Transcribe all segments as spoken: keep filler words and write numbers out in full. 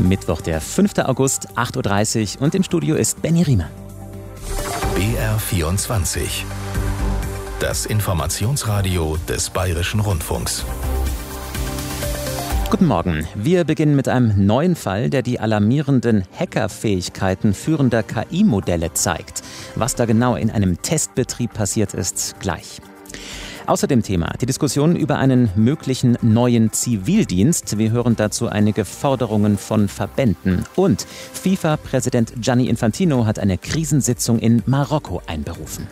Mittwoch, der fünfter August, acht Uhr dreißig und im Studio ist Benny Riemer. B R vierundzwanzig. Das Informationsradio des Bayerischen Rundfunks. Guten Morgen. Wir beginnen mit einem neuen Fall, der die alarmierenden Hackerfähigkeiten führender K I-Modelle zeigt. Was da genau in einem Testbetrieb passiert ist, gleich. Außerdem Thema die Diskussion über einen möglichen neuen Zivildienst. Wir hören dazu einige Forderungen von Verbänden. Und FIFA-Präsident Gianni Infantino hat eine Krisensitzung in Marokko einberufen.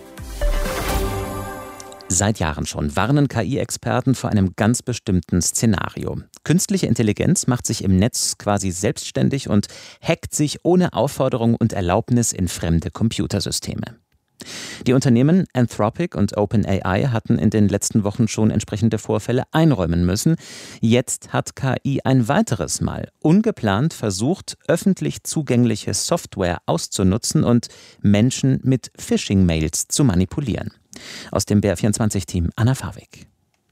Seit Jahren schon warnen K I-Experten vor einem ganz bestimmten Szenario. Künstliche Intelligenz macht sich im Netz quasi selbstständig und hackt sich ohne Aufforderung und Erlaubnis in fremde Computersysteme. Die Unternehmen Anthropic und OpenAI hatten in den letzten Wochen schon entsprechende Vorfälle einräumen müssen. Jetzt hat K I ein weiteres Mal ungeplant versucht, öffentlich zugängliche Software auszunutzen und Menschen mit Phishing-Mails zu manipulieren. Aus dem B R vierundzwanzig-Team Anna Farwig.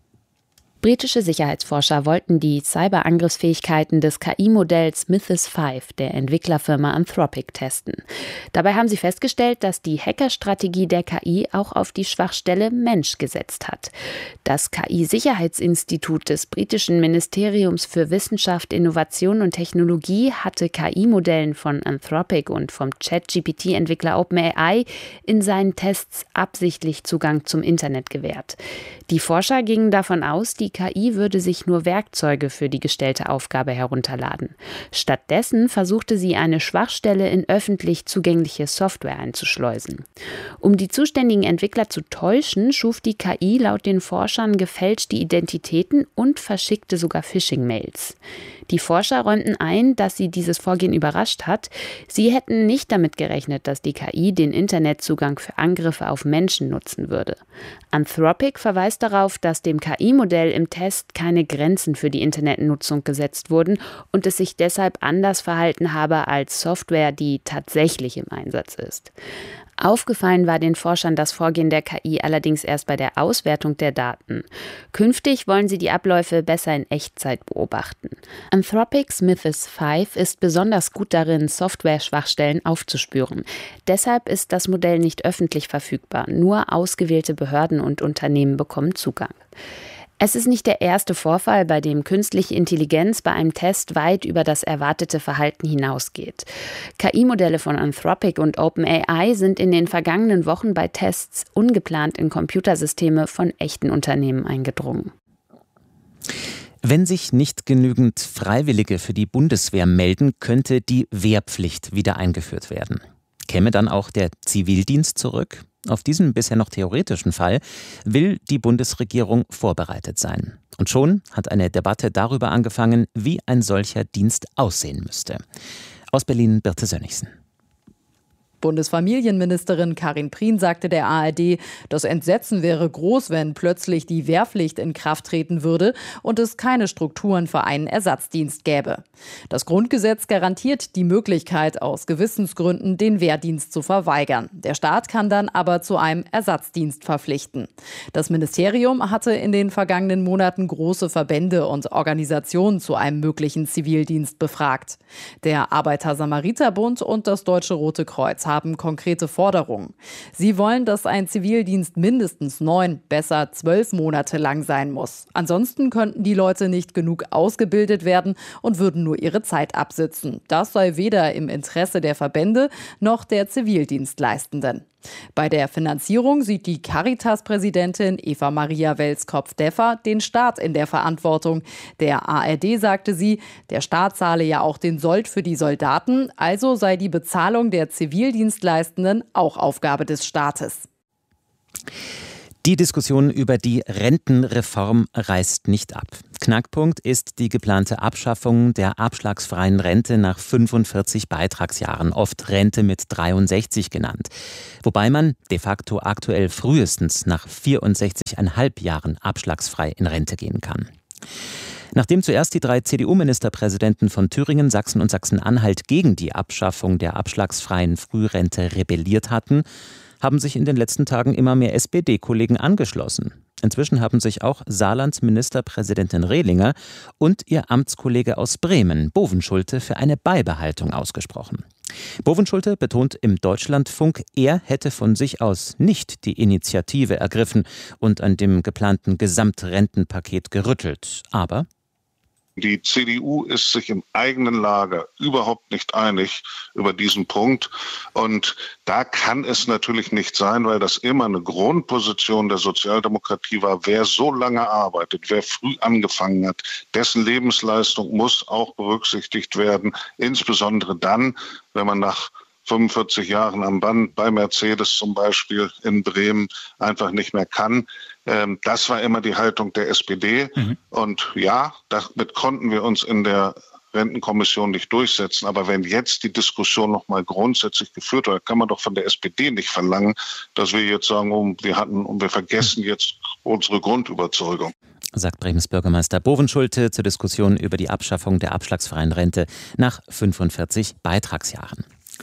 Britische Sicherheitsforscher wollten die Cyberangriffsfähigkeiten des K I-Modells Mythos fünf der Entwicklerfirma Anthropic testen. Dabei haben sie festgestellt, dass die Hackerstrategie der K I auch auf die Schwachstelle Mensch gesetzt hat. Das K I-Sicherheitsinstitut des britischen Ministeriums für Wissenschaft, Innovation und Technologie hatte K I-Modellen von Anthropic und vom Chat-G P T-Entwickler OpenAI in seinen Tests absichtlich Zugang zum Internet gewährt. Die Forscher gingen davon aus, die Die K I würde sich nur Werkzeuge für die gestellte Aufgabe herunterladen. Stattdessen versuchte sie, eine Schwachstelle in öffentlich zugängliche Software einzuschleusen. Um die zuständigen Entwickler zu täuschen, schuf die K I laut den Forschern gefälschte Identitäten und verschickte sogar Phishing-Mails. Die Forscher räumten ein, dass sie dieses Vorgehen überrascht hat. Sie hätten nicht damit gerechnet, dass die K I den Internetzugang für Angriffe auf Menschen nutzen würde. Anthropic verweist darauf, dass dem K I-Modell im Test keine Grenzen für die Internetnutzung gesetzt wurden und es sich deshalb anders verhalten habe als Software, die tatsächlich im Einsatz ist. Aufgefallen war den Forschern das Vorgehen der K I allerdings erst bei der Auswertung der Daten. Künftig wollen sie die Abläufe besser in Echtzeit beobachten. Anthropics Mythos fünf ist besonders gut darin, Software-Schwachstellen aufzuspüren. Deshalb ist das Modell nicht öffentlich verfügbar. Nur ausgewählte Behörden und Unternehmen bekommen Zugang. Es ist nicht der erste Vorfall, bei dem künstliche Intelligenz bei einem Test weit über das erwartete Verhalten hinausgeht. K I-Modelle von Anthropic und OpenAI sind in den vergangenen Wochen bei Tests ungeplant in Computersysteme von echten Unternehmen eingedrungen. Wenn sich nicht genügend Freiwillige für die Bundeswehr melden, könnte die Wehrpflicht wieder eingeführt werden. Käme dann auch der Zivildienst zurück? Auf diesen bisher noch theoretischen Fall will die Bundesregierung vorbereitet sein. Und schon hat eine Debatte darüber angefangen, wie ein solcher Dienst aussehen müsste. Aus Berlin Birte Sönnigsen. Bundesfamilienministerin Karin Prien sagte der A R D, das Entsetzen wäre groß, wenn plötzlich die Wehrpflicht in Kraft treten würde und es keine Strukturen für einen Ersatzdienst gäbe. Das Grundgesetz garantiert die Möglichkeit, aus Gewissensgründen den Wehrdienst zu verweigern. Der Staat kann dann aber zu einem Ersatzdienst verpflichten. Das Ministerium hatte in den vergangenen Monaten große Verbände und Organisationen zu einem möglichen Zivildienst befragt. Der Arbeiter-Samariter-Bund und das Deutsche Rote Kreuz haben konkrete Forderungen. Sie wollen, dass ein Zivildienst mindestens neun, besser zwölf Monate lang sein muss. Ansonsten könnten die Leute nicht genug ausgebildet werden und würden nur ihre Zeit absitzen. Das sei weder im Interesse der Verbände noch der Zivildienstleistenden. Bei der Finanzierung sieht die Caritas-Präsidentin Eva Maria Welskopf-Deffer den Staat in der Verantwortung. Der A R D sagte sie, der Staat zahle ja auch den Sold für die Soldaten, also sei die Bezahlung der Zivildienstleistenden auch Aufgabe des Staates. Die Diskussion über die Rentenreform reißt nicht ab. Knackpunkt ist die geplante Abschaffung der abschlagsfreien Rente nach fünfundvierzig Beitragsjahren, oft Rente mit dreiundsechzig genannt. Wobei man de facto aktuell frühestens nach vierundsechzig Komma fünf Jahren abschlagsfrei in Rente gehen kann. Nachdem zuerst die drei C D U-Ministerpräsidenten von Thüringen, Sachsen und Sachsen-Anhalt gegen die Abschaffung der abschlagsfreien Frührente rebelliert hatten, haben sich in den letzten Tagen immer mehr S P D-Kollegen angeschlossen. Inzwischen haben sich auch Saarlands Ministerpräsidentin Rehlinger und ihr Amtskollege aus Bremen, Bovenschulte, für eine Beibehaltung ausgesprochen. Bovenschulte betont im Deutschlandfunk, er hätte von sich aus nicht die Initiative ergriffen und an dem geplanten Gesamtrentenpaket gerüttelt. Aber die C D U ist sich im eigenen Lager überhaupt nicht einig über diesen Punkt. Und da kann es natürlich nicht sein, weil das immer eine Grundposition der Sozialdemokratie war. Wer so lange arbeitet, wer früh angefangen hat, dessen Lebensleistung muss auch berücksichtigt werden. Insbesondere dann, wenn man nach fünfundvierzig Jahren am Band bei Mercedes zum Beispiel in Bremen einfach nicht mehr kann. Das war immer die Haltung der S P D. Mhm. Und ja, damit konnten wir uns in der Rentenkommission nicht durchsetzen. Aber wenn jetzt die Diskussion noch mal grundsätzlich geführt wird, kann man doch von der S P D nicht verlangen, dass wir jetzt sagen, oh, wir hatten und wir vergessen jetzt unsere Grundüberzeugung. Sagt Bremens Bürgermeister Bovenschulte zur Diskussion über die Abschaffung der abschlagsfreien Rente nach fünfundvierzig Beitragsjahren.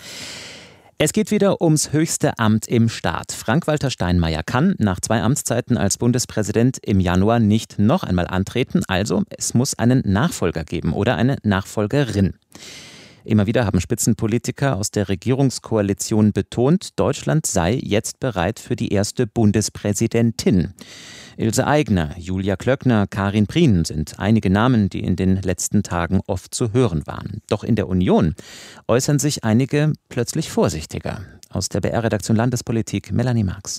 Es geht wieder ums höchste Amt im Staat. Frank-Walter Steinmeier kann nach zwei Amtszeiten als Bundespräsident im Januar nicht noch einmal antreten. Also es muss einen Nachfolger geben oder eine Nachfolgerin. Immer wieder haben Spitzenpolitiker aus der Regierungskoalition betont, Deutschland sei jetzt bereit für die erste Bundespräsidentin. Ilse Aigner, Julia Klöckner, Karin Prien sind einige Namen, die in den letzten Tagen oft zu hören waren. Doch in der Union äußern sich einige plötzlich vorsichtiger. Aus der B R-Redaktion Landespolitik Melanie Marx.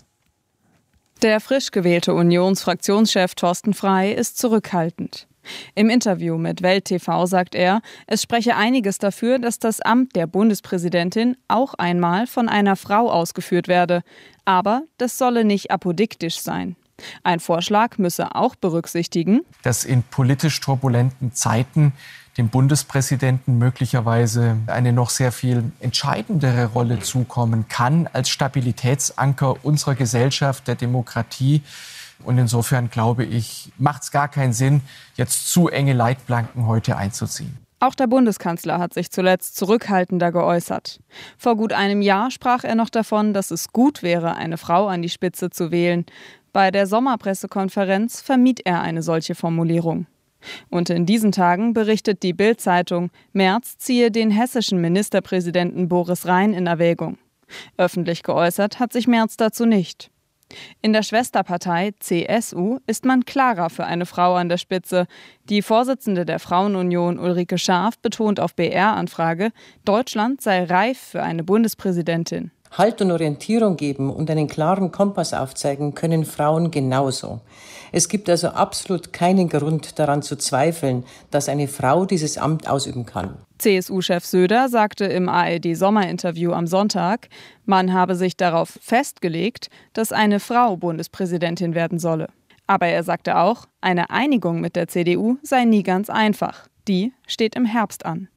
Der frisch gewählte Unionsfraktionschef Thorsten Frey ist zurückhaltend. Im Interview mit Welt T V sagt er, es spreche einiges dafür, dass das Amt der Bundespräsidentin auch einmal von einer Frau ausgeführt werde. Aber das solle nicht apodiktisch sein. Ein Vorschlag müsse auch berücksichtigen, dass in politisch turbulenten Zeiten dem Bundespräsidenten möglicherweise eine noch sehr viel entscheidendere Rolle zukommen kann als Stabilitätsanker unserer Gesellschaft, der Demokratie. Und insofern, glaube ich, macht es gar keinen Sinn, jetzt zu enge Leitplanken heute einzuziehen. Auch der Bundeskanzler hat sich zuletzt zurückhaltender geäußert. Vor gut einem Jahr sprach er noch davon, dass es gut wäre, eine Frau an die Spitze zu wählen. Bei der Sommerpressekonferenz vermied er eine solche Formulierung. Und in diesen Tagen berichtet die Bild-Zeitung, Merz ziehe den hessischen Ministerpräsidenten Boris Rhein in Erwägung. Öffentlich geäußert hat sich Merz dazu nicht. In der Schwesterpartei C S U ist man klarer für eine Frau an der Spitze. Die Vorsitzende der Frauenunion Ulrike Scharf betont auf B R-Anfrage, Deutschland sei reif für eine Bundespräsidentin. Halt und Orientierung geben und einen klaren Kompass aufzeigen können Frauen genauso. Es gibt also absolut keinen Grund daran zu zweifeln, dass eine Frau dieses Amt ausüben kann. C S U-Chef Söder sagte im A R D-Sommerinterview am Sonntag, man habe sich darauf festgelegt, dass eine Frau Bundespräsidentin werden solle. Aber er sagte auch, eine Einigung mit der C D U sei nie ganz einfach. Die steht im Herbst an.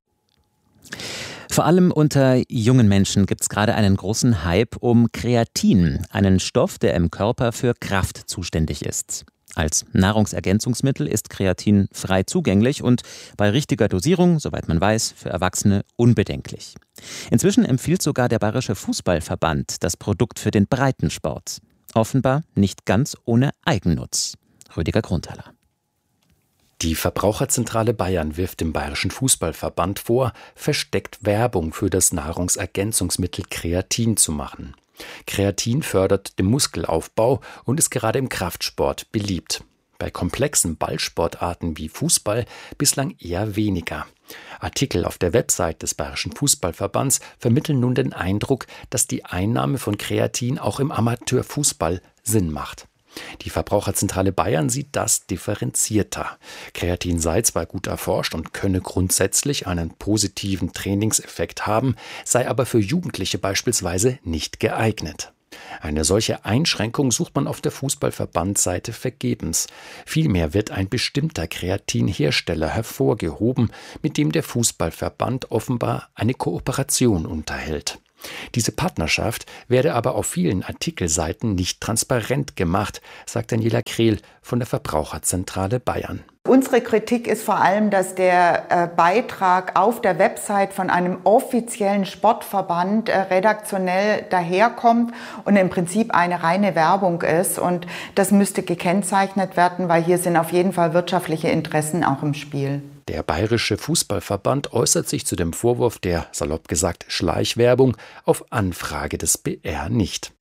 Vor allem unter jungen Menschen gibt es gerade einen großen Hype um Kreatin, einen Stoff, der im Körper für Kraft zuständig ist. Als Nahrungsergänzungsmittel ist Kreatin frei zugänglich und bei richtiger Dosierung, soweit man weiß, für Erwachsene unbedenklich. Inzwischen empfiehlt sogar der Bayerische Fußballverband das Produkt für den Breitensport. Offenbar nicht ganz ohne Eigennutz. Rüdiger Grundhaller. Die Verbraucherzentrale Bayern wirft dem Bayerischen Fußballverband vor, versteckt Werbung für das Nahrungsergänzungsmittel Kreatin zu machen. Kreatin fördert den Muskelaufbau und ist gerade im Kraftsport beliebt. Bei komplexen Ballsportarten wie Fußball bislang eher weniger. Artikel auf der Website des Bayerischen Fußballverbands vermitteln nun den Eindruck, dass die Einnahme von Kreatin auch im Amateurfußball Sinn macht. Die Verbraucherzentrale Bayern sieht das differenzierter. Kreatin sei zwar gut erforscht und könne grundsätzlich einen positiven Trainingseffekt haben, sei aber für Jugendliche beispielsweise nicht geeignet. Eine solche Einschränkung sucht man auf der Fußballverbandsseite vergebens. Vielmehr wird ein bestimmter Kreatinhersteller hervorgehoben, mit dem der Fußballverband offenbar eine Kooperation unterhält. Diese Partnerschaft werde aber auf vielen Artikelseiten nicht transparent gemacht, sagt Daniela Krehl von der Verbraucherzentrale Bayern. Unsere Kritik ist vor allem, dass der äh, Beitrag auf der Website von einem offiziellen Sportverband äh, redaktionell daherkommt und im Prinzip eine reine Werbung ist. Und das müsste gekennzeichnet werden, weil hier sind auf jeden Fall wirtschaftliche Interessen auch im Spiel. Der Bayerische Fußballverband äußert sich zu dem Vorwurf der, salopp gesagt, Schleichwerbung auf Anfrage des B R nicht.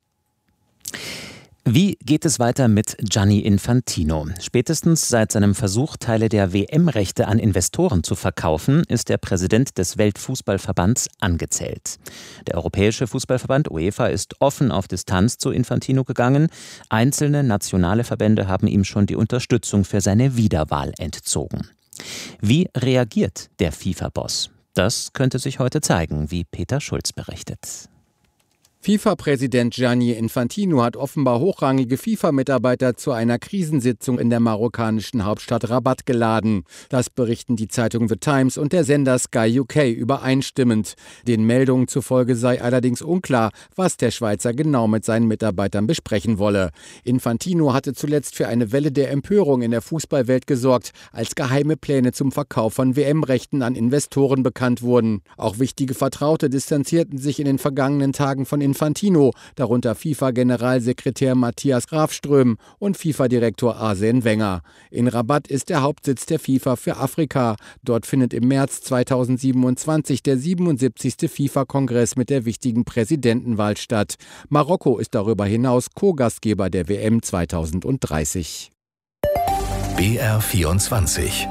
Wie geht es weiter mit Gianni Infantino? Spätestens seit seinem Versuch, Teile der W M-Rechte an Investoren zu verkaufen, ist der Präsident des Weltfußballverbands angezählt. Der Europäische Fußballverband UEFA ist offen auf Distanz zu Infantino gegangen. Einzelne nationale Verbände haben ihm schon die Unterstützung für seine Wiederwahl entzogen. Wie reagiert der FIFA-Boss? Das könnte sich heute zeigen, wie Peter Schulz berichtet. FIFA-Präsident Gianni Infantino hat offenbar hochrangige FIFA-Mitarbeiter zu einer Krisensitzung in der marokkanischen Hauptstadt Rabat geladen. Das berichten die Zeitung The Times und der Sender Sky U K übereinstimmend. Den Meldungen zufolge sei allerdings unklar, was der Schweizer genau mit seinen Mitarbeitern besprechen wolle. Infantino hatte zuletzt für eine Welle der Empörung in der Fußballwelt gesorgt, als geheime Pläne zum Verkauf von W M-Rechten an Investoren bekannt wurden. Auch wichtige Vertraute distanzierten sich in den vergangenen Tagen von Infantino, darunter FIFA-Generalsekretär Matthias Grafström und FIFA-Direktor Arsene Wenger. In Rabat ist der Hauptsitz der FIFA für Afrika. Dort findet im März zweitausendsiebenundzwanzig der siebenundsiebzigste FIFA-Kongress mit der wichtigen Präsidentenwahl statt. Marokko ist darüber hinaus Co-Gastgeber der W M zweitausenddreißig. B R vierundzwanzig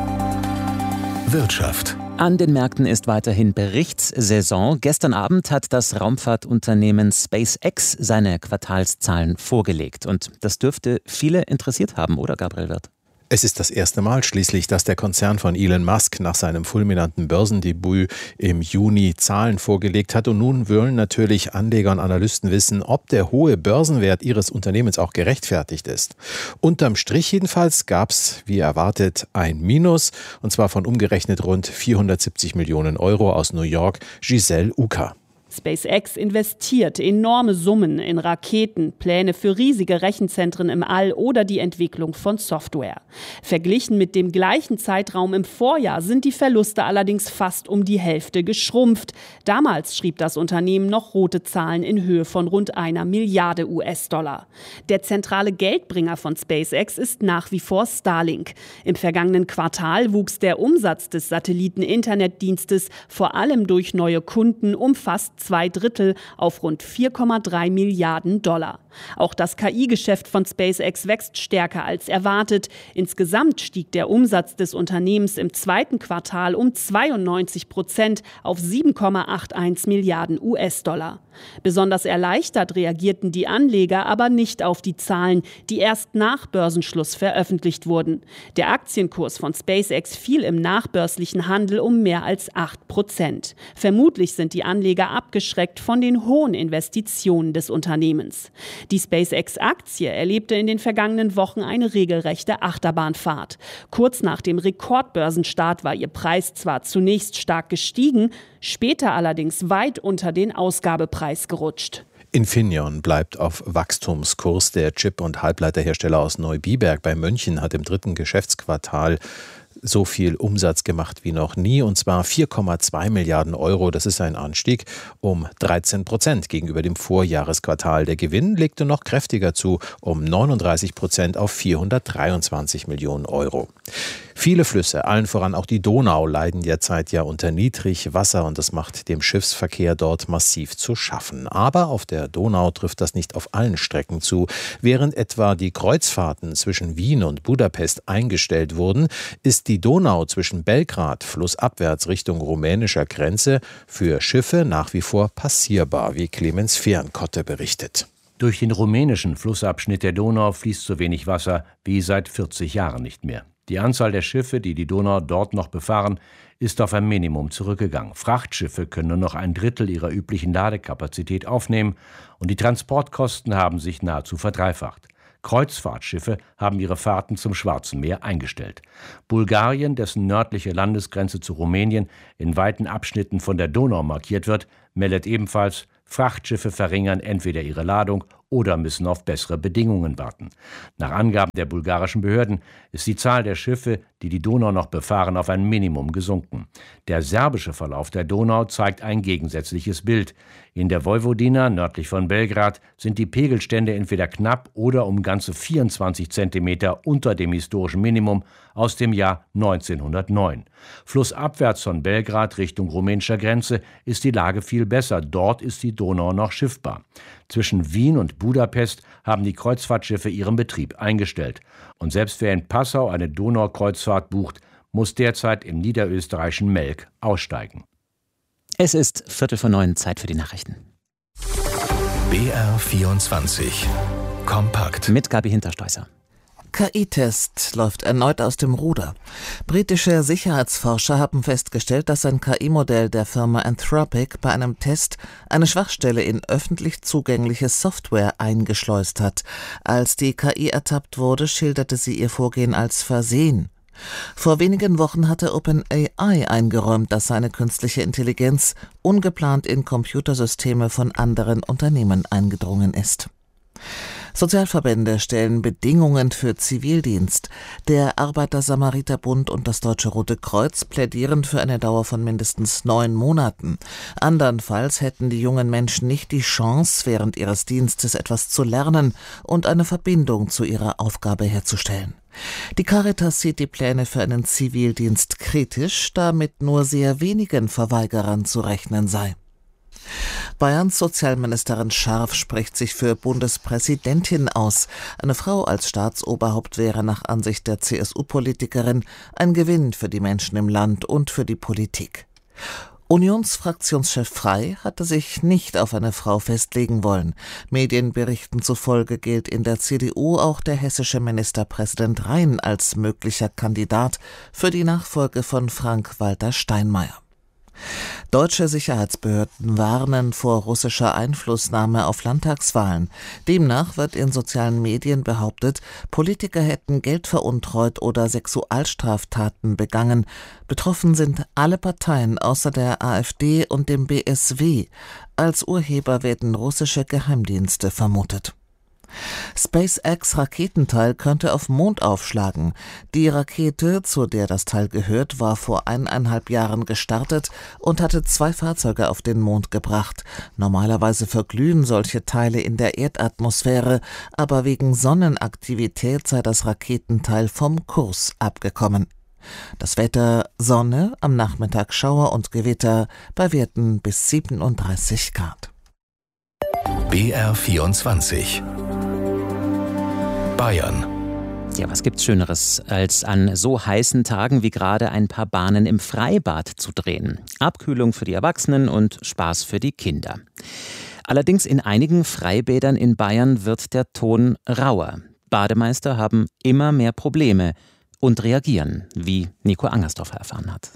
Wirtschaft. An den Märkten ist weiterhin Berichtssaison. Gestern Abend hat das Raumfahrtunternehmen SpaceX seine Quartalszahlen vorgelegt. Und das dürfte viele interessiert haben, oder Gabriel Wirth? Es ist das erste Mal schließlich, dass der Konzern von Elon Musk nach seinem fulminanten Börsendebüt im Juni Zahlen vorgelegt hat. Und nun wollen natürlich Anleger und Analysten wissen, ob der hohe Börsenwert ihres Unternehmens auch gerechtfertigt ist. Unterm Strich jedenfalls gab es, wie erwartet, ein Minus, und zwar von umgerechnet rund vierhundertsiebzig Millionen Euro aus New York. Giselle Uka. SpaceX investiert enorme Summen in Raketen, Pläne für riesige Rechenzentren im All oder die Entwicklung von Software. Verglichen mit dem gleichen Zeitraum im Vorjahr sind die Verluste allerdings fast um die Hälfte geschrumpft. Damals schrieb das Unternehmen noch rote Zahlen in Höhe von rund einer Milliarde U S-Dollar. Der zentrale Geldbringer von SpaceX ist nach wie vor Starlink. Im vergangenen Quartal wuchs der Umsatz des Satelliten-Internetdienstes vor allem durch neue Kunden um fast zwei Drittel auf rund vier Komma drei Milliarden Dollar. Auch das K I-Geschäft von SpaceX wächst stärker als erwartet. Insgesamt stieg der Umsatz des Unternehmens im zweiten Quartal um zweiundneunzig Prozent auf sieben Komma einundachtzig Milliarden U S-Dollar. Besonders erleichtert reagierten die Anleger aber nicht auf die Zahlen, die erst nach Börsenschluss veröffentlicht wurden. Der Aktienkurs von SpaceX fiel im nachbörslichen Handel um mehr als acht Prozent. Vermutlich sind die Anleger abgeschreckt von den hohen Investitionen des Unternehmens. Die SpaceX-Aktie erlebte in den vergangenen Wochen eine regelrechte Achterbahnfahrt. Kurz nach dem Rekordbörsenstart war ihr Preis zwar zunächst stark gestiegen, später allerdings weit unter den Ausgabepreis gerutscht. Infineon bleibt auf Wachstumskurs. Der Chip- und Halbleiterhersteller aus Neubiberg bei München hat im dritten Geschäftsquartal so viel Umsatz gemacht wie noch nie, und zwar vier Komma zwei Milliarden Euro. Das ist ein Anstieg um dreizehn Prozent gegenüber dem Vorjahresquartal. Der Gewinn legte noch kräftiger zu, um neununddreißig Prozent auf vierhundertdreiundzwanzig Millionen Euro. Viele Flüsse, allen voran auch die Donau, leiden derzeit ja unter Niedrigwasser, und das macht dem Schiffsverkehr dort massiv zu schaffen. Aber auf der Donau trifft das nicht auf allen Strecken zu. Während etwa die Kreuzfahrten zwischen Wien und Budapest eingestellt wurden, ist die Donau zwischen Belgrad, flussabwärts Richtung rumänischer Grenze, für Schiffe nach wie vor passierbar, wie Clemens Fehrenkotte berichtet. Durch den rumänischen Flussabschnitt der Donau fließt so wenig Wasser wie seit vierzig Jahren nicht mehr. Die Anzahl der Schiffe, die die Donau dort noch befahren, ist auf ein Minimum zurückgegangen. Frachtschiffe können nur noch ein Drittel ihrer üblichen Ladekapazität aufnehmen und die Transportkosten haben sich nahezu verdreifacht. Kreuzfahrtschiffe haben ihre Fahrten zum Schwarzen Meer eingestellt. Bulgarien, dessen nördliche Landesgrenze zu Rumänien in weiten Abschnitten von der Donau markiert wird, meldet ebenfalls, Frachtschiffe verringern entweder ihre Ladung oder müssen auf bessere Bedingungen warten. Nach Angaben der bulgarischen Behörden ist die Zahl der Schiffe, die die Donau noch befahren, auf ein Minimum gesunken. Der serbische Verlauf der Donau zeigt ein gegensätzliches Bild. In der Vojvodina, nördlich von Belgrad, sind die Pegelstände entweder knapp oder um ganze vierundzwanzig Zentimeter unter dem historischen Minimum aus dem Jahr neunzehnhundertneun. Flussabwärts von Belgrad Richtung rumänischer Grenze ist die Lage viel besser. Dort ist die Donau noch schiffbar. Zwischen Wien und Budapest haben die Kreuzfahrtschiffe ihren Betrieb eingestellt. Und selbst wer in Passau eine Donaukreuzfahrt bucht, muss derzeit im niederösterreichischen Melk aussteigen. Es ist Viertel vor neun, Zeit für die Nachrichten. B R vierundzwanzig. Kompakt. Mit Gabi Hinterstoißer. K I-Test läuft erneut aus dem Ruder. Britische Sicherheitsforscher haben festgestellt, dass ein K I-Modell der Firma Anthropic bei einem Test eine Schwachstelle in öffentlich zugängliche Software eingeschleust hat. Als die K I ertappt wurde, schilderte sie ihr Vorgehen als Versehen. Vor wenigen Wochen hatte OpenAI eingeräumt, dass seine künstliche Intelligenz ungeplant in Computersysteme von anderen Unternehmen eingedrungen ist. Sozialverbände stellen Bedingungen für Zivildienst. Der Arbeiter-Samariter-Bund und das Deutsche Rote Kreuz plädieren für eine Dauer von mindestens neun Monaten. Andernfalls hätten die jungen Menschen nicht die Chance, während ihres Dienstes etwas zu lernen und eine Verbindung zu ihrer Aufgabe herzustellen. Die Caritas sieht die Pläne für einen Zivildienst kritisch, da mit nur sehr wenigen Verweigerern zu rechnen sei. Bayerns Sozialministerin Scharf spricht sich für Bundespräsidentin aus. Eine Frau als Staatsoberhaupt wäre nach Ansicht der C S U-Politikerin ein Gewinn für die Menschen im Land und für die Politik. Unionsfraktionschef Frey hatte sich nicht auf eine Frau festlegen wollen. Medienberichten zufolge gilt in der C D U auch der hessische Ministerpräsident Rhein als möglicher Kandidat für die Nachfolge von Frank-Walter Steinmeier. Deutsche Sicherheitsbehörden warnen vor russischer Einflussnahme auf Landtagswahlen. Demnach wird in sozialen Medien behauptet, Politiker hätten Geld veruntreut oder Sexualstraftaten begangen. Betroffen sind alle Parteien außer der AfD und dem B S W. Als Urheber werden russische Geheimdienste vermutet. SpaceX-Raketenteil könnte auf Mond aufschlagen. Die Rakete, zu der das Teil gehört, war vor eineinhalb Jahren gestartet und hatte zwei Fahrzeuge auf den Mond gebracht. Normalerweise verglühen solche Teile in der Erdatmosphäre, aber wegen Sonnenaktivität sei das Raketenteil vom Kurs abgekommen. Das Wetter: Sonne, am Nachmittag Schauer und Gewitter, bei Werten bis siebenunddreißig Grad. B R vierundzwanzig. Bayern. Ja, was gibt's Schöneres, als an so heißen Tagen wie gerade ein paar Bahnen im Freibad zu drehen? Abkühlung für die Erwachsenen und Spaß für die Kinder. Allerdings in einigen Freibädern in Bayern wird der Ton rauer. Bademeister haben immer mehr Probleme und reagieren, wie Nico Angersdorfer erfahren hat.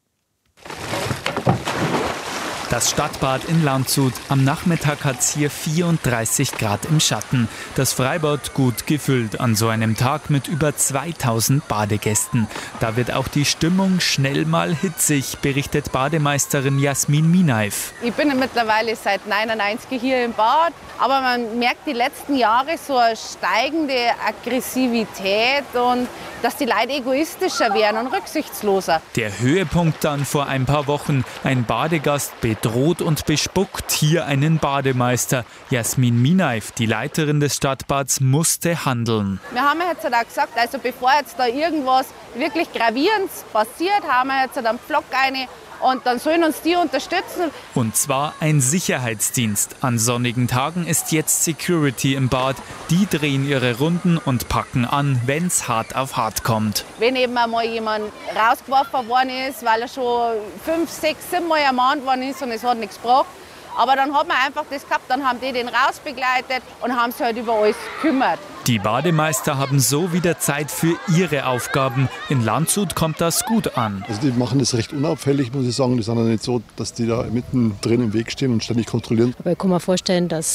Das Stadtbad in Landshut. Am Nachmittag hat es hier vierunddreißig Grad im Schatten. Das Freibad gut gefüllt an so einem Tag mit über zweitausend Badegästen. Da wird auch die Stimmung schnell mal hitzig, berichtet Bademeisterin Jasmin Minaif. Ich bin mittlerweile seit neunundneunzig hier im Bad, aber man merkt die letzten Jahre so eine steigende Aggressivität und dass die Leute egoistischer werden und rücksichtsloser. Der Höhepunkt dann vor ein paar Wochen. Ein Badegast bedroht und bespuckt hier einen Bademeister. Jasmin Minaif, die Leiterin des Stadtbads, musste handeln. Wir haben jetzt auch gesagt, also bevor jetzt da irgendwas wirklich Gravierendes passiert, haben wir jetzt einen Pflock eine und dann sollen uns die unterstützen. Und zwar ein Sicherheitsdienst. An sonnigen Tagen ist jetzt Security im Bad. Die drehen ihre Runden und packen an, wenn's hart auf hart kommt. Wenn eben einmal jemand rausgeworfen worden ist, weil er schon fünf, sechs, sieben Mal ermahnt worden ist und es hat nichts gebracht. Aber dann hat man einfach das gehabt, dann haben die den rausbegleitet und haben sich halt über alles gekümmert. Die Bademeister haben so wieder Zeit für ihre Aufgaben. In Landshut kommt das gut an. Also die machen das recht unauffällig, muss ich sagen. Die sind ja nicht so, dass die da mittendrin im Weg stehen und ständig kontrollieren. Aber ich kann mir vorstellen, dass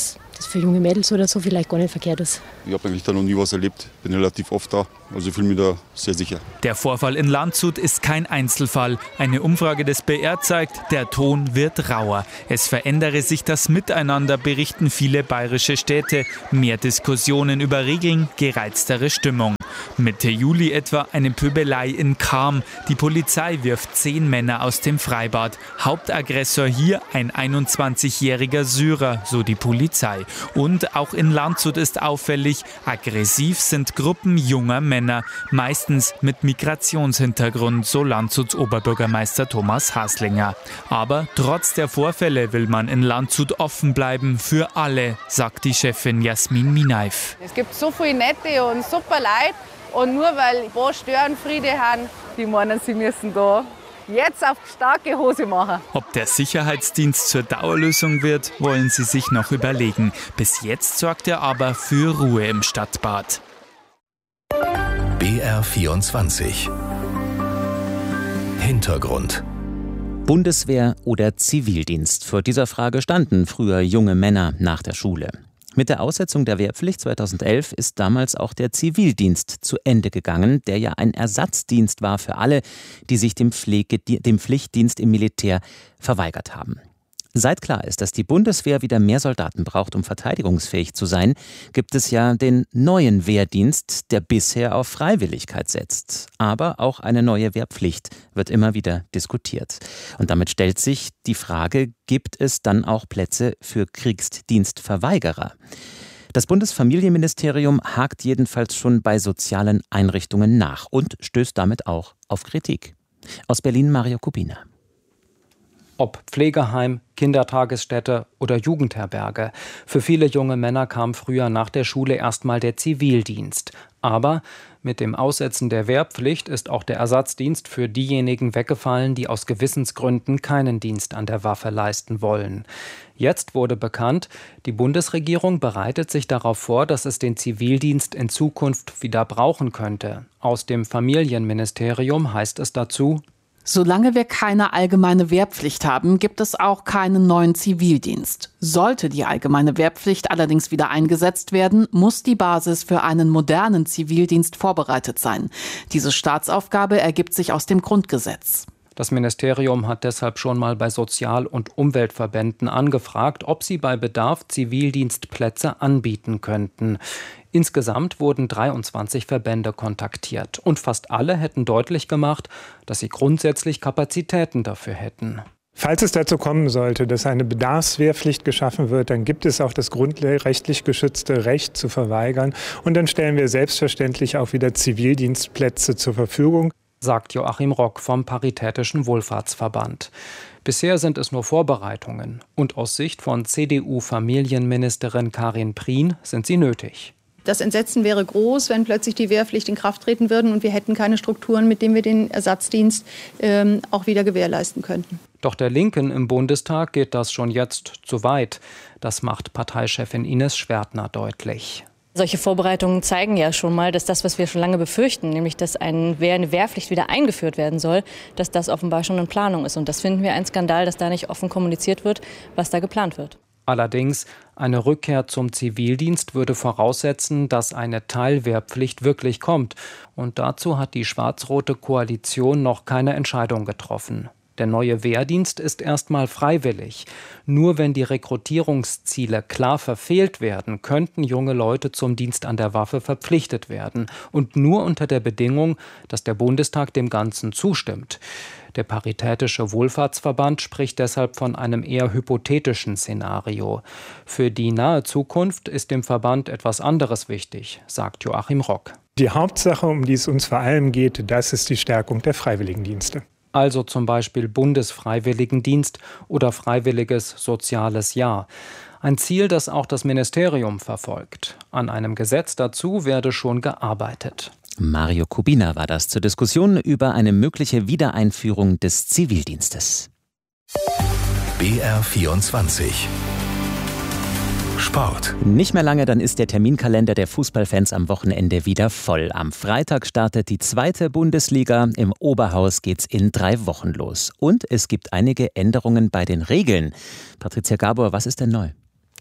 das für junge Mädels oder so vielleicht gar nicht verkehrt ist. Ich habe eigentlich da noch nie was erlebt, bin relativ oft da, also ich fühle mich da sehr sicher. Der Vorfall in Landshut ist kein Einzelfall. Eine Umfrage des B R zeigt, der Ton wird rauer. Es verändere sich das Miteinander, berichten viele bayerische Städte. Mehr Diskussionen über Regeln, gereiztere Stimmung. Mitte Juli etwa eine Pöbelei in Cham. Die Polizei wirft zehn Männer aus dem Freibad. Hauptaggressor hier ein einundzwanzigjähriger Syrer, so die Polizei. Und auch in Landshut ist auffällig, aggressiv sind Gruppen junger Männer, meistens mit Migrationshintergrund, so Landshuts Oberbürgermeister Thomas Haslinger. Aber trotz der Vorfälle will man in Landshut offen bleiben für alle, sagt die Chefin Jasmin Minaif. Es gibt so viele nette und super Leute und nur weil ein paar Störenfriede haben, die meinen, sie müssen da jetzt auf starke Hose machen. Ob der Sicherheitsdienst zur Dauerlösung wird, wollen sie sich noch überlegen. Bis jetzt sorgt er aber für Ruhe im Stadtbad. B R vierundzwanzig Hintergrund. Bundeswehr oder Zivildienst? Vor dieser Frage standen früher junge Männer nach der Schule. Mit der Aussetzung der Wehrpflicht zweitausendelf ist damals auch der Zivildienst zu Ende gegangen, der ja ein Ersatzdienst war für alle, die sich dem, Pflege, dem Pflichtdienst im Militär verweigert haben. Seit klar ist, dass die Bundeswehr wieder mehr Soldaten braucht, um verteidigungsfähig zu sein, gibt es ja den neuen Wehrdienst, der bisher auf Freiwilligkeit setzt. Aber auch eine neue Wehrpflicht wird immer wieder diskutiert. Und damit stellt sich die Frage, gibt es dann auch Plätze für Kriegsdienstverweigerer? Das Bundesfamilienministerium hakt jedenfalls schon bei sozialen Einrichtungen nach und stößt damit auch auf Kritik. Aus Berlin Mario Kubina. Ob Pflegeheim, Kindertagesstätte oder Jugendherberge. Für viele junge Männer kam früher nach der Schule erstmal der Zivildienst. Aber mit dem Aussetzen der Wehrpflicht ist auch der Ersatzdienst für diejenigen weggefallen, die aus Gewissensgründen keinen Dienst an der Waffe leisten wollen. Jetzt wurde bekannt, die Bundesregierung bereitet sich darauf vor, dass es den Zivildienst in Zukunft wieder brauchen könnte. Aus dem Familienministerium heißt es dazu: Solange wir keine allgemeine Wehrpflicht haben, gibt es auch keinen neuen Zivildienst. Sollte die allgemeine Wehrpflicht allerdings wieder eingesetzt werden, muss die Basis für einen modernen Zivildienst vorbereitet sein. Diese Staatsaufgabe ergibt sich aus dem Grundgesetz. Das Ministerium hat deshalb schon mal bei Sozial- und Umweltverbänden angefragt, ob sie bei Bedarf Zivildienstplätze anbieten könnten. Insgesamt wurden dreiundzwanzig Verbände kontaktiert und fast alle hätten deutlich gemacht, dass sie grundsätzlich Kapazitäten dafür hätten. Falls es dazu kommen sollte, dass eine Bedarfswehrpflicht geschaffen wird, dann gibt es auch das grundrechtlich geschützte Recht zu verweigern. Und dann stellen wir selbstverständlich auch wieder Zivildienstplätze zur Verfügung, sagt Joachim Rock vom Paritätischen Wohlfahrtsverband. Bisher sind es nur Vorbereitungen und aus Sicht von C D U-Familienministerin Karin Prien sind sie nötig. Das Entsetzen wäre groß, wenn plötzlich die Wehrpflicht in Kraft treten würde und wir hätten keine Strukturen, mit denen wir den Ersatzdienst ähm, auch wieder gewährleisten könnten. Doch der Linken im Bundestag geht das schon jetzt zu weit. Das macht Parteichefin Ines Schwertner deutlich. Solche Vorbereitungen zeigen ja schon mal, dass das, was wir schon lange befürchten, nämlich dass ein Wehr, eine Wehrpflicht wieder eingeführt werden soll, dass das offenbar schon in Planung ist. Und das finden wir ein Skandal, dass da nicht offen kommuniziert wird, was da geplant wird. Allerdings, eine Rückkehr zum Zivildienst würde voraussetzen, dass eine Teilwehrpflicht wirklich kommt. Und dazu hat die schwarz-rote Koalition noch keine Entscheidung getroffen. Der neue Wehrdienst ist erstmal freiwillig. Nur wenn die Rekrutierungsziele klar verfehlt werden, könnten junge Leute zum Dienst an der Waffe verpflichtet werden. Und nur unter der Bedingung, dass der Bundestag dem Ganzen zustimmt. Der Paritätische Wohlfahrtsverband spricht deshalb von einem eher hypothetischen Szenario. Für die nahe Zukunft ist dem Verband etwas anderes wichtig, sagt Joachim Rock. Die Hauptsache, um die es uns vor allem geht, das ist die Stärkung der Freiwilligendienste. Also zum Beispiel Bundesfreiwilligendienst oder Freiwilliges Soziales Jahr. Ein Ziel, das auch das Ministerium verfolgt. An einem Gesetz dazu werde schon gearbeitet. Mario Kubina war das zur Diskussion über eine mögliche Wiedereinführung des Zivildienstes. B R vierundzwanzig Sport. Nicht mehr lange, dann ist der Terminkalender der Fußballfans am Wochenende wieder voll. Am Freitag startet die zweite Bundesliga. Im Oberhaus geht's in drei Wochen los. Und es gibt einige Änderungen bei den Regeln. Patricia Gabor, was ist denn neu?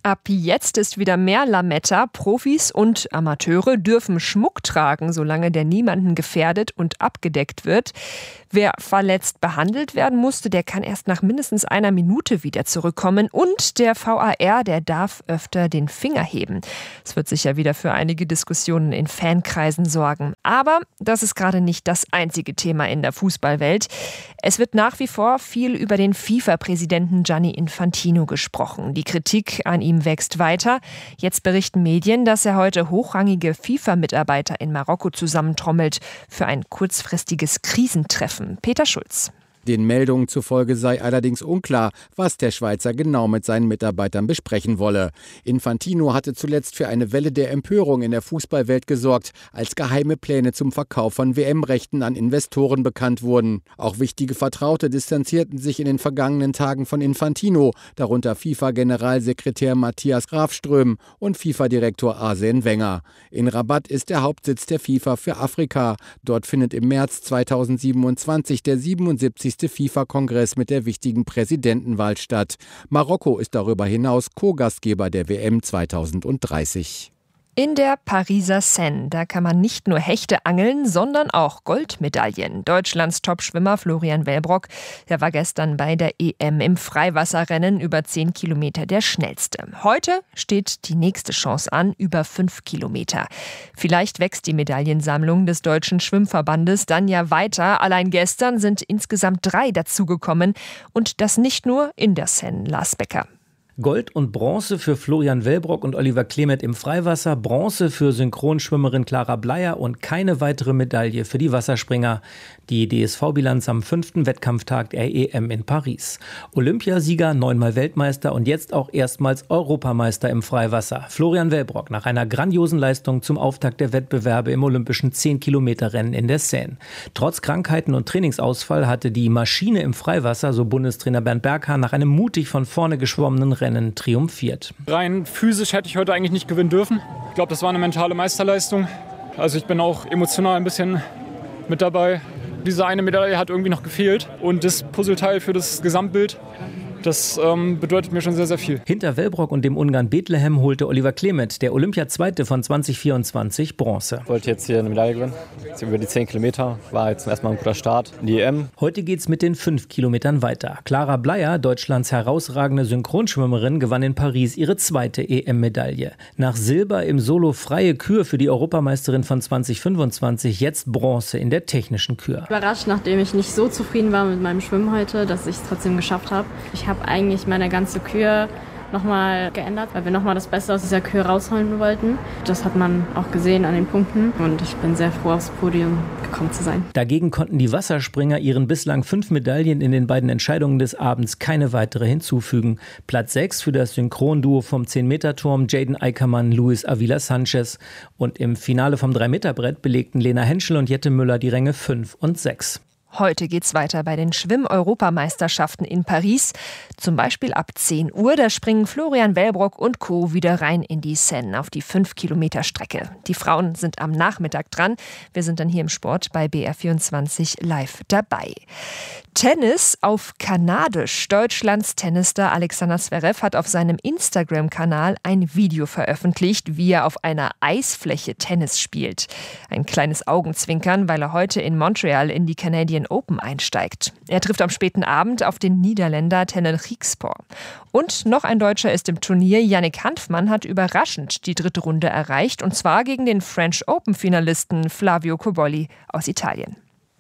Ab jetzt ist wieder mehr Lametta. Profis und Amateure dürfen Schmuck tragen, solange der niemanden gefährdet und abgedeckt wird. Wer verletzt behandelt werden musste, der kann erst nach mindestens einer Minute wieder zurückkommen. Und der V A R, der darf öfter den Finger heben. Es wird sicher wieder für einige Diskussionen in Fankreisen sorgen. Aber das ist gerade nicht das einzige Thema in der Fußballwelt. Es wird nach wie vor viel über den FIFA-Präsidenten Gianni Infantino gesprochen. Die Kritik an ihm wächst weiter. Jetzt berichten Medien, dass er heute hochrangige FIFA-Mitarbeiter in Marokko zusammentrommelt für ein kurzfristiges Krisentreffen. Peter Schulz. Den Meldungen zufolge sei allerdings unklar, was der Schweizer genau mit seinen Mitarbeitern besprechen wolle. Infantino hatte zuletzt für eine Welle der Empörung in der Fußballwelt gesorgt, als geheime Pläne zum Verkauf von W M-Rechten an Investoren bekannt wurden. Auch wichtige Vertraute distanzierten sich in den vergangenen Tagen von Infantino, darunter FIFA-Generalsekretär Matthias Grafström und FIFA-Direktor Arsène Wenger. In Rabat ist der Hauptsitz der FIFA für Afrika. Dort findet im März zweitausendsiebenundzwanzig der siebenundsiebzigste FIFA-Kongress mit der wichtigen Präsidentenwahl statt. Marokko ist darüber hinaus Co-Gastgeber der W M zweitausenddreißig. In der Pariser Seine, da kann man nicht nur Hechte angeln, sondern auch Goldmedaillen. Deutschlands Topschwimmer Florian Wellbrock, der war gestern bei der E M im Freiwasserrennen über zehn Kilometer der schnellste. Heute steht die nächste Chance an, über fünf Kilometer. Vielleicht wächst die Medaillensammlung des Deutschen Schwimmverbandes dann ja weiter. Allein gestern sind insgesamt drei dazugekommen und das nicht nur in der Seine. Lars Becker. Gold und Bronze für Florian Wellbrock und Oliver Clement im Freiwasser, Bronze für Synchronschwimmerin Clara Bleier und keine weitere Medaille für die Wasserspringer. Die D S V-Bilanz am fünften Wettkampftag der E M in Paris. Olympiasieger, neunmal Weltmeister und jetzt auch erstmals Europameister im Freiwasser. Florian Wellbrock nach einer grandiosen Leistung zum Auftakt der Wettbewerbe im olympischen zehn-Kilometer-Rennen in der Seine. Trotz Krankheiten und Trainingsausfall hatte die Maschine im Freiwasser, so Bundestrainer Bernd Berghahn, nach einem mutig von vorne geschwommenen Rennen triumphiert. Rein physisch hätte ich heute eigentlich nicht gewinnen dürfen. Ich glaube, das war eine mentale Meisterleistung. Also ich bin auch emotional ein bisschen mit dabei. Diese eine Medaille hat irgendwie noch gefehlt und das Puzzleteil für das Gesamtbild, das ähm, bedeutet mir schon sehr, sehr viel. Hinter Wellbrock und dem Ungarn Bethlehem holte Oliver Clement, der Olympiazweite von zwanzig vierundzwanzig, Bronze. Ich wollte jetzt hier eine Medaille gewinnen. Jetzt über die zehn Kilometer war jetzt erstmal ein guter Start in die E M. Heute geht's mit den fünf Kilometern weiter. Clara Bleier, Deutschlands herausragende Synchronschwimmerin, gewann in Paris ihre zweite E M-Medaille. Nach Silber im Solo freie Kür für die Europameisterin von zwanzig fünfundzwanzig, jetzt Bronze in der technischen Kür. Überrascht, nachdem ich nicht so zufrieden war mit meinem Schwimmen heute, dass ich es trotzdem geschafft habe. Ich habe eigentlich meine ganze Kür nochmal geändert, weil wir nochmal das Beste aus dieser Kür rausholen wollten. Das hat man auch gesehen an den Punkten und ich bin sehr froh, aufs Podium gekommen zu sein. Dagegen konnten die Wasserspringer ihren bislang fünf Medaillen in den beiden Entscheidungen des Abends keine weitere hinzufügen. Platz sechs für das Synchronduo vom zehn-Meter-Turm Jaden Eickermann, Luis Avila Sanchez und im Finale vom drei-Meter-Brett belegten Lena Henschel und Jette Müller die Ränge fünf und sechs. Heute geht's weiter bei den Schwimm-Europameisterschaften in Paris. Zum Beispiel ab zehn Uhr, da springen Florian Wellbrock und Co. wieder rein in die Seine auf die fünf Kilometer Strecke. Die Frauen sind am Nachmittag dran. Wir sind dann hier im Sport bei B R vierundzwanzig live dabei. Tennis auf Kanadisch. Deutschlands Tennisstar Alexander Zverev hat auf seinem Instagram-Kanal ein Video veröffentlicht, wie er auf einer Eisfläche Tennis spielt. Ein kleines Augenzwinkern, weil er heute in Montreal in die Canadian Open einsteigt. Er trifft am späten Abend auf den Niederländer Tennel Griekspoor. Und noch ein Deutscher ist im Turnier. Yannick Hanfmann hat überraschend die dritte Runde erreicht, und zwar gegen den French Open-Finalisten Flavio Cobolli aus Italien.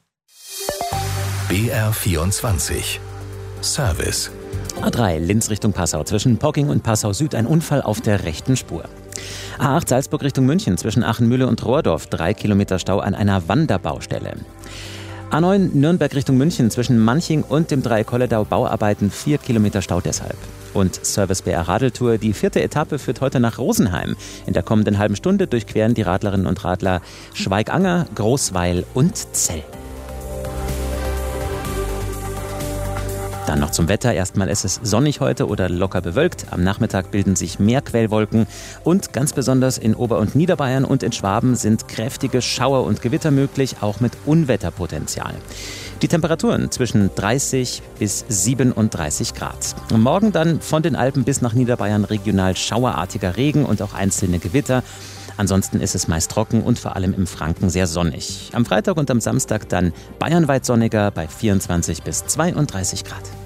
B R vierundzwanzig Service. A drei Linz Richtung Passau. Zwischen Pocking und Passau Süd ein Unfall auf der rechten Spur. A acht Salzburg Richtung München. Zwischen Achenmühle und Rohrdorf. Drei Kilometer Stau an einer Wanderbaustelle. A neun Nürnberg Richtung München. Zwischen Manching und dem Dreieck Kolledau Bauarbeiten. Vier Kilometer Stau deshalb. Und Service B R Radeltour. Die vierte Etappe führt heute nach Rosenheim. In der kommenden halben Stunde durchqueren die Radlerinnen und Radler Schweiganger, Großweil und Zell. Dann noch zum Wetter. Erstmal ist es sonnig heute oder locker bewölkt. Am Nachmittag bilden sich mehr Quellwolken. Und ganz besonders in Ober- und Niederbayern und in Schwaben sind kräftige Schauer und Gewitter möglich, auch mit Unwetterpotenzial. Die Temperaturen zwischen dreißig bis siebenunddreißig Grad. Morgen dann von den Alpen bis nach Niederbayern regional schauerartiger Regen und auch einzelne Gewitter. Ansonsten ist es meist trocken und vor allem im Franken sehr sonnig. Am Freitag und am Samstag dann bayernweit sonniger bei vierundzwanzig bis zweiunddreißig Grad.